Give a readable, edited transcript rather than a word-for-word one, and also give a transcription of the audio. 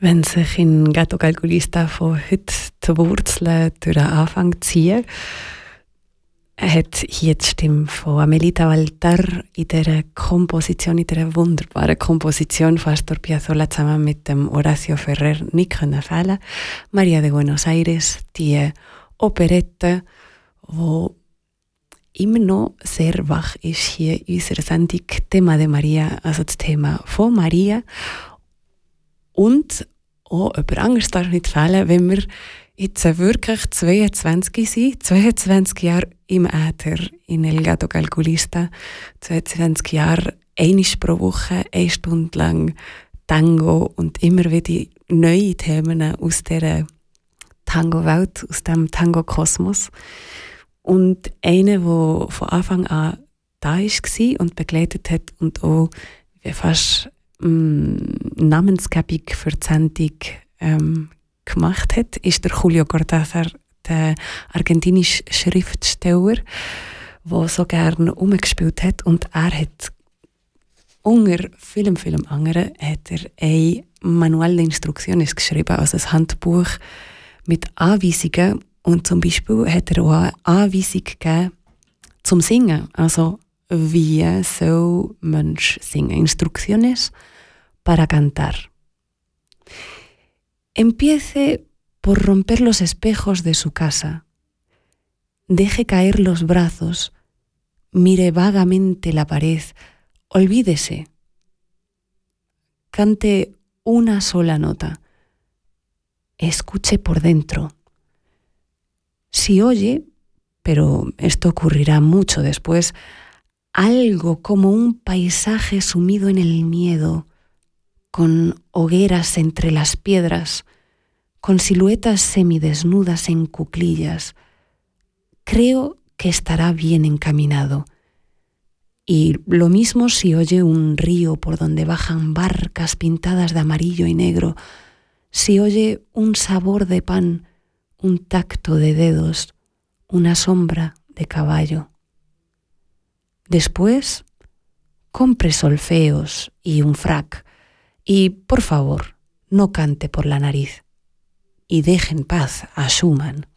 Wenn sich in Gato Calculista von heute die Wurzeln durch den Anfang ziehen, hat hier die Stimme von Amelita Baltar in dieser Komposition, in dieser wunderbaren Komposition von Astor Piazzolla zusammen mit dem Horacio Ferrer nicht können fehlen. María de Buenos Aires, die Operette, die immer noch sehr wach ist hier in unserer Sendung Thema de Maria, also das Thema von Maria. Und auch jemand anderes darf nicht fehlen, wenn wir jetzt wirklich 22 sind, 22 Jahre im Äther in El Gato Calculista, 22 Jahre, einmal pro Woche, 1 Stunde lang Tango und immer wieder neue Themen aus dieser Tango-Welt, aus dem Tango-Kosmos. Und einer, der von Anfang an da war und begleitet hat und auch fast Namensgebung für die Sendung gemacht hat, ist der Julio Cortázar, der argentinische Schriftsteller, der so gerne umgespielt hat. Und er hat unter vielem anderen hat er ein Manual de Instrucciones geschrieben, also ein Handbuch mit Anweisungen. Und zum Beispiel hat er auch eine Anweisung gegeben zum Singen. Also, wie soll Mensch singen? Instrucciones para cantar. Empiece por romper los espejos de su casa. Deje caer los brazos. Mire vagamente la pared. Olvídese. Cante una sola nota. Escuche por dentro. Si oye, pero esto ocurrirá mucho después, algo como un paisaje sumido en el miedo, con hogueras entre las piedras, con siluetas semidesnudas en cuclillas, creo que estará bien encaminado. Y lo mismo si oye un río por donde bajan barcas pintadas de amarillo y negro, si oye un sabor de pan, un tacto de dedos, una sombra de caballo. Después, compre solfeos y un frac, y, por favor, no cante por la nariz. Y deje en paz a Schumann.